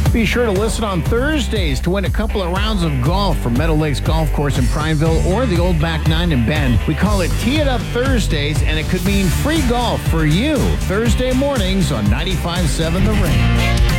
Be sure to listen on Thursdays to win a couple of rounds of golf from Meadow Lakes Golf Course in Prineville or the Old Back 9 in Bend. We call it Tee It Up Thursdays, and it could mean free golf for you Thursday mornings on 95.7 The Range.